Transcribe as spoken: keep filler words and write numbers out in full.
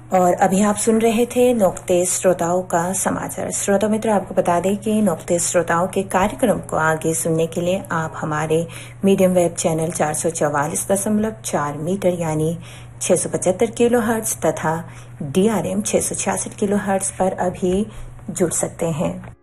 और अभी आप सुन रहे थे नुक्ते श्रोताओं का समाचार। श्रोता मित्र, आपको बता दें कि नुक्ते श्रोताओं के कार्यक्रम को आगे सुनने के लिए आप हमारे मीडियम वेब चैनल चार सौ चौवालीस दशमलव चार मीटर यानी छह सौ पचहत्तर किलो हर्ट्ज तथा डी आर एम छह सौ छियासठ किलो हर्ट्ज पर अभी जुड़ सकते हैं।